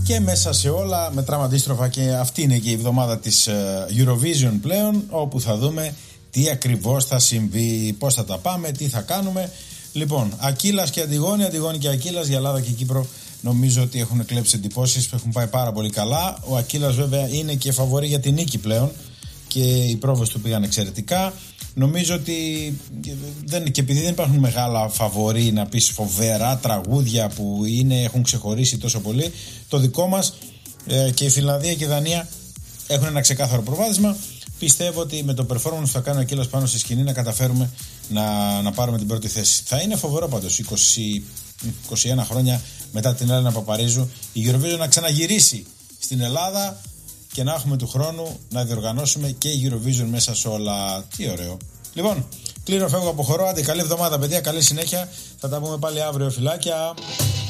Και μέσα σε όλα μετράμε αντίστροφα και αυτή είναι και η εβδομάδα της Eurovision πλέον, όπου θα δούμε τι ακριβώς θα συμβεί, πώς θα τα πάμε, τι θα κάνουμε. Λοιπόν, Ακύλας και Αντιγόνη, Αντιγόνη και Ακύλας, για Ελλάδα και Κύπρο νομίζω ότι έχουν κλέψει εντυπώσεις, έχουν πάει πάρα πολύ καλά. Ο Ακύλας βέβαια είναι και φαβορί για την νίκη πλέον και οι πρόβες του πήγαν εξαιρετικά. Νομίζω ότι και επειδή δεν υπάρχουν μεγάλα φαβορί, να πεις φοβερά τραγούδια που έχουν ξεχωρίσει τόσο πολύ, το δικό μας και η Φινλανδία και η Δανία έχουν ένα ξεκάθαρο προβάδισμα. Πιστεύω ότι με το performance που θα κάνει ο Ακύλας πάνω στη σκηνή να καταφέρουμε να πάρουμε την πρώτη θέση. Θα είναι φοβερό πάντως 21 χρόνια μετά την Έλληνα Παπαρίζου η Eurovision να ξαναγυρίσει στην Ελλάδα και να έχουμε του χρόνου να διοργανώσουμε και η Eurovision μέσα σε όλα. Τι ωραίο. Λοιπόν, κλείνω, φεύγω, αποχωρώ. Άντε, καλή εβδομάδα παιδιά, καλή συνέχεια. Θα τα πούμε πάλι αύριο, φιλάκια.